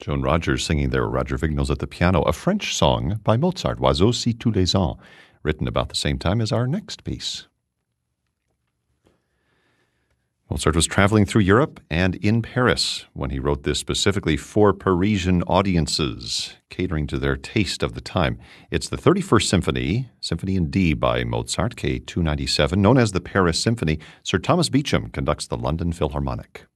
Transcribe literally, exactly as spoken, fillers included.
Joan Rogers singing there, Roger Vignoles at the piano, a French song by Mozart, Oiseaux ci tous les ans, written about the same time as our next piece. Mozart was traveling through Europe and in Paris when he wrote this specifically for Parisian audiences, catering to their taste of the time. It's the thirty-first Symphony, Symphony in D by Mozart, K two ninety-seven, known as the Paris Symphony. Sir Thomas Beecham conducts the London Philharmonic.